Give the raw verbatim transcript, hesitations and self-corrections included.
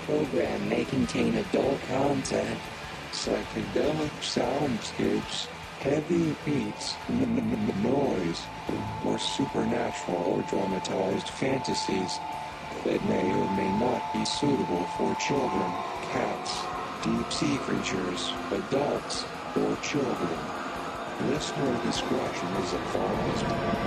program may contain adult content, psychedelic soundscapes, heavy beats, noise, or supernatural or dramatized fantasies that may or may not be suitable for children, cats, deep-sea creatures, adults, or children. Listener discretion is advised.